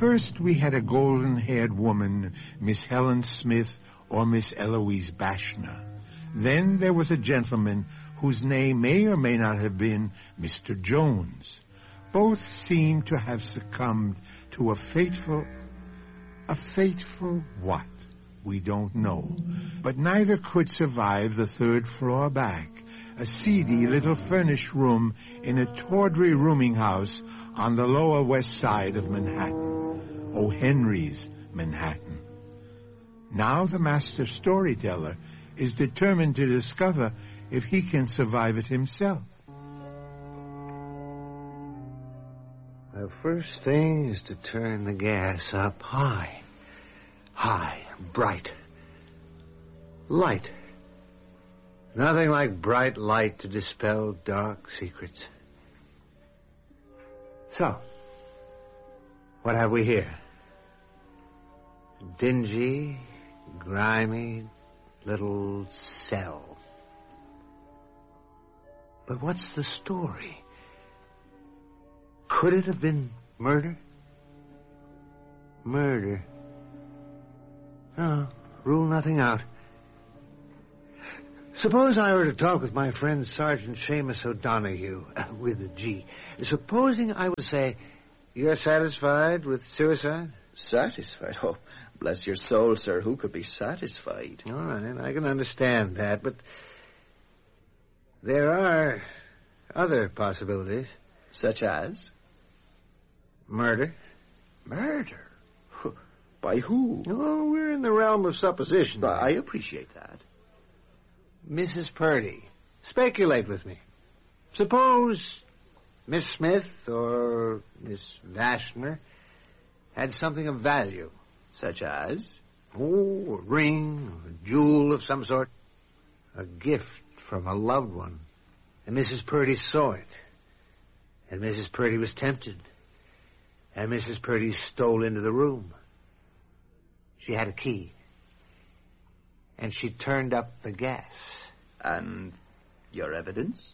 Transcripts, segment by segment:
First, we had a golden-haired woman, Miss Helen Smith or Miss Eloise Bashner. Then there was a gentleman whose name may or may not have been Mr. Jones. Both seemed to have succumbed to a fateful what? We don't know. But neither could survive the third floor back, a seedy little furnished room in a tawdry rooming house on the lower west side of Manhattan, O. Henry's Manhattan. Now the master storyteller is determined to discover if he can survive it himself. The first thing is to turn the gas up high, bright, light. Nothing like bright light to dispel dark secrets. So, what have we here? A dingy, grimy little cell. But what's the story? Could it have been murder? Murder. Oh, rule nothing out. Suppose I were to talk with my friend Sergeant Seamus O'Donoghue, with a G. Supposing I would say, you're satisfied with suicide? Satisfied? Oh, bless your soul, sir. Who could be satisfied? All right, I can understand that, but there are other possibilities. Such as? Murder. Murder? By who? Oh, we're in the realm of supposition. I appreciate that. Mrs. Purdy. Speculate with me. Suppose Miss Smith or Miss Vashner had something of value. Such as? Oh, a ring, a jewel of some sort. A gift from a loved one. And Mrs. Purdy saw it. And Mrs. Purdy was tempted. And Mrs. Purdy stole into the room. She had a key. And she turned up the gas. And your evidence?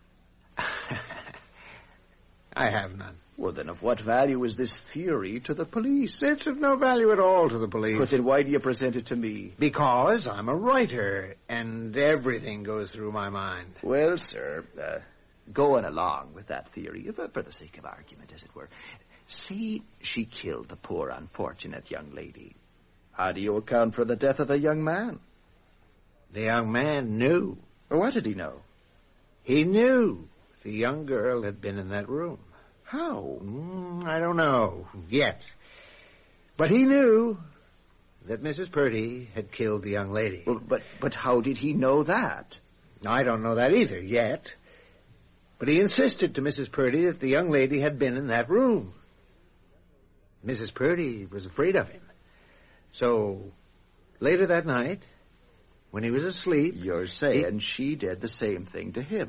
I have none. Well, then of what value is this theory to the police? It's of no value at all to the police. But then why do you present it to me? Because I'm a writer, and everything goes through my mind. Well, sir, going along with that theory, for the sake of argument, as it were, say she killed the poor unfortunate young lady. How do you account for the death of the young man? The young man knew. What did he know? He knew the young girl had been in that room. How? I don't know yet. But he knew that Mrs. Purdy had killed the young lady. Well, but how did he know that? I don't know that either yet. But he insisted to Mrs. Purdy that the young lady had been in that room. Mrs. Purdy was afraid of him. So, later that night, when he was asleep... You're saying she did the same thing to him?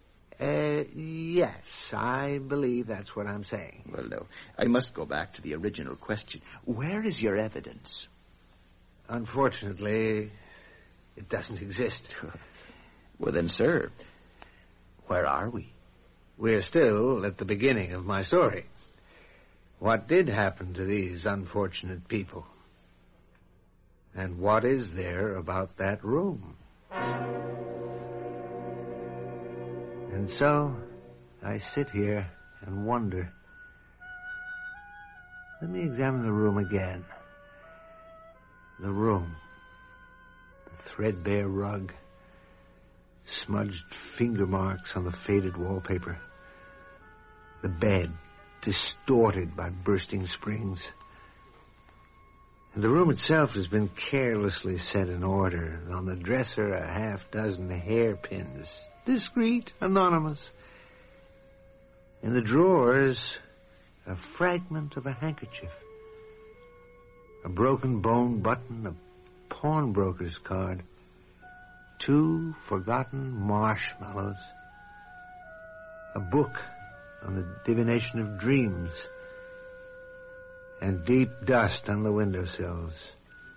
Yes, I believe that's what I'm saying. Well, no, I must go back to the original question. Where is your evidence? Unfortunately, it doesn't exist. Well then, sir, where are we? We're still at the beginning of my story. What did happen to these unfortunate people? And what is there about that room? And so, I sit here and wonder. Let me examine the room again. The room. The threadbare rug. Smudged finger marks on the faded wallpaper. The bed, distorted by bursting springs. And the room itself has been carelessly set in order. On the dresser, a half-dozen hairpins. Discreet, anonymous. In the drawers, a fragment of a handkerchief. A broken bone button, a pawnbroker's card. 2 forgotten marshmallows. A book on the divination of dreams. And deep dust on the windowsills.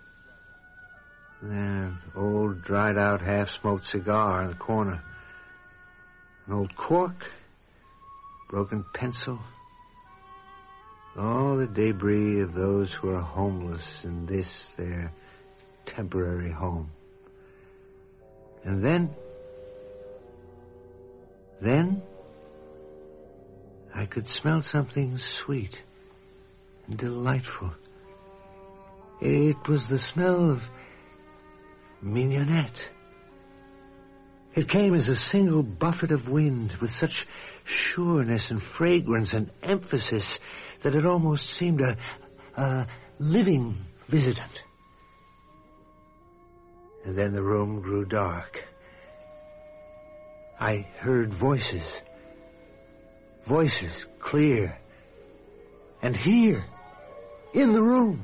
An old, dried-out, half-smoked cigar in the corner. An old cork, broken pencil, All the debris of those who are homeless in this, their temporary home. And then I could smell something sweet and delightful. It was the smell of mignonette. It came as a single buffet of wind with such sureness and fragrance and emphasis that it almost seemed a living visitant. And then the room grew dark. I heard voices clear, and here, in the room.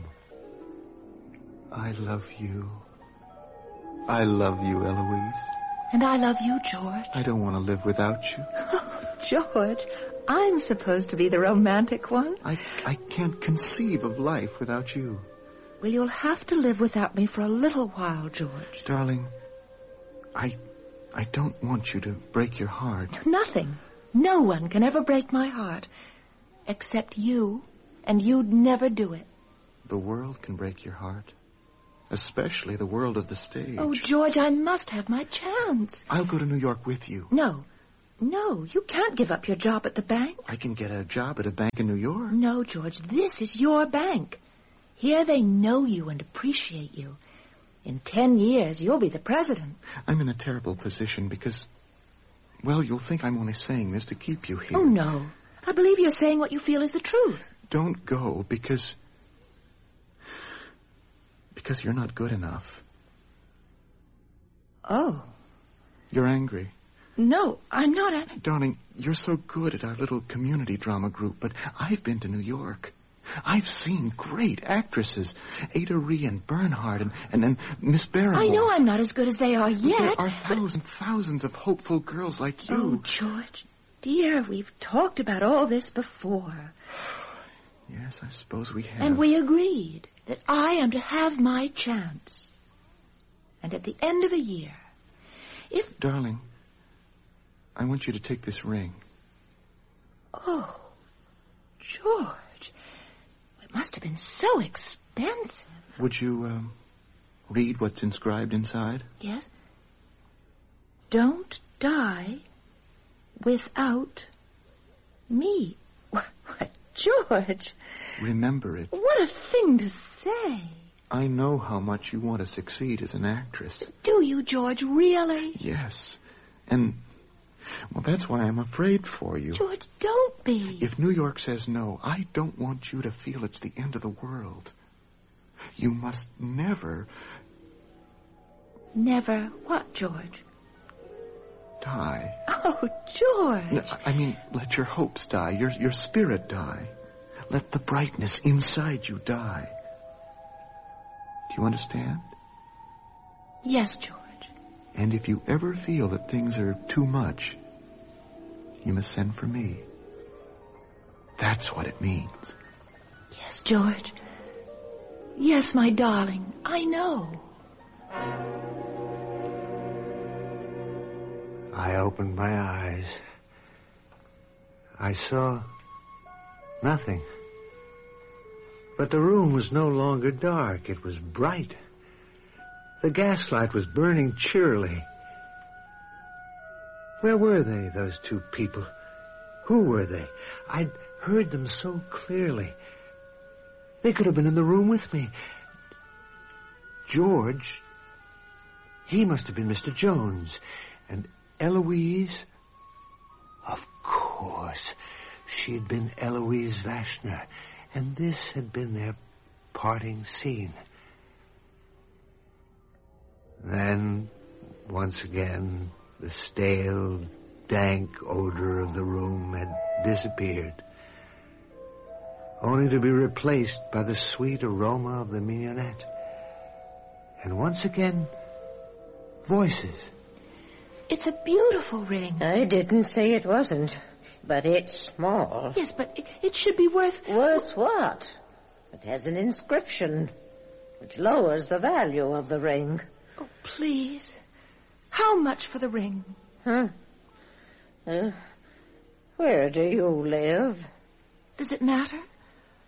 I love you. I love you, Eloise. And I love you, George. I don't want to live without you. George, I'm supposed to be the romantic one. I can't conceive of life without you. Well, you'll have to live without me for a little while, George. Darling, I don't want you to break your heart. Nothing. No one can ever break my heart. Except you, and you'd never do it. The world can break your heart. Especially the world of the stage. Oh, George, I must have my chance. I'll go to New York with you. No, you can't give up your job at the bank. I can get a job at a bank in New York. No, George, this is your bank. Here they know you and appreciate you. In 10 years, you'll be the president. I'm in a terrible position because, well, you'll think I'm only saying this to keep you here. Oh, no. I believe you're saying what you feel is the truth. Don't go because you're not good enough. Oh. You're angry. No, I'm not angry. Darling, you're so good at our little community drama group, but I've been to New York. I've seen great actresses, Ada Ree and Bernhardt and Miss Barrymore. I know I'm not as good as they are yet. There are thousands of hopeful girls like you. Oh, George, dear, we've talked about all this before. Yes, I suppose we have. And we agreed that I am to have my chance. And at the end of a year, if... Darling, I want you to take this ring. Oh, George, it must have been so expensive. Would you, read what's inscribed inside? Yes. Don't die without me. What, George? Remember it. What a thing to say. I know how much you want to succeed as an actress. Do you, George, really? Yes. And, well, that's why I'm afraid for you. George, don't be. If New York says no, I don't want you to feel it's the end of the world. You must never... Never what, George? Die. Oh, George. No, I mean, let your hopes die, your spirit die. Let the brightness inside you die. Do you understand? Yes, George. And if you ever feel that things are too much, you must send for me. That's what it means. Yes, George. Yes, my darling, I know. I opened my eyes. I saw nothing. But the room was no longer dark. It was bright. The gaslight was burning cheerily. Where were they, those two people? Who were they? I'd heard them so clearly. They could have been in the room with me. George, he must have been Mr. Jones. And Eloise, of course, she had been Eloise Vashner. And this had been their parting scene. Then, once again, the stale, dank odor of the room had disappeared, only to be replaced by the sweet aroma of the mignonette. And once again, voices. It's a beautiful ring. I didn't say it wasn't, but it's small. Yes, but it should be worth... Worth what? It has an inscription, which lowers the value of the ring. Oh, please. How much for the ring? Huh? Where do you live? Does it matter?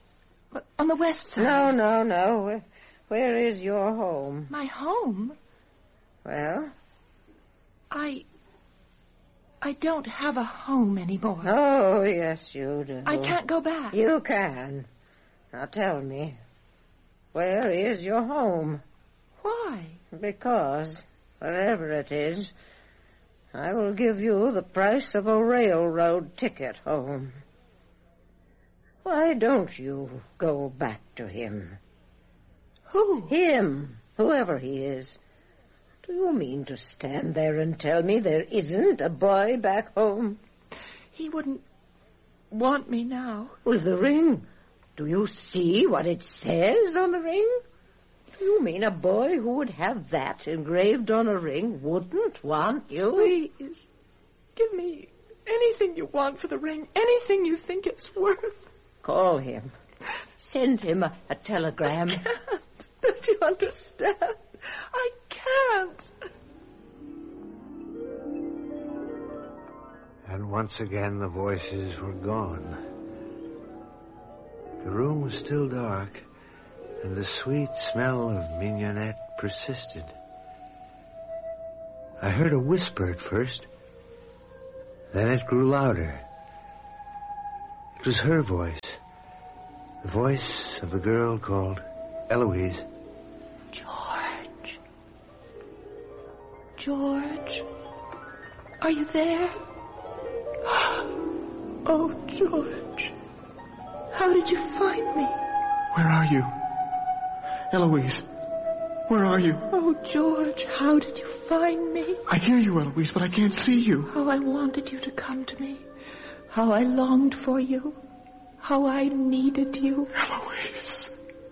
On the west side. No. Where is your home? My home? Well? I don't have a home anymore. Oh, yes, you do. I can't go back. You can. Now tell me, where is your home? Why? Because, wherever it is, I will give you the price of a railroad ticket home. Why don't you go back to him? Who? Him, whoever he is. Do you mean to stand there and tell me there isn't a boy back home? He wouldn't want me now. Well, the ring. Do you see what it says on the ring? Do you mean a boy who would have that engraved on a ring wouldn't want you? Please, give me anything you want for the ring, anything you think it's worth. Call him. Send him a telegram. I can't. Don't you understand? I can't. And once again the voices were gone. The room was still dark, and the sweet smell of mignonette persisted. I heard a whisper at first. Then it grew louder. It was her voice. The voice of the girl called Eloise. George, are you there? Oh, George, how did you find me? Where are you? Eloise, where are you? Oh, George, how did you find me? I hear you, Eloise, but I can't see you. How I wanted you to come to me. How I longed for you. How I needed you. Eloise.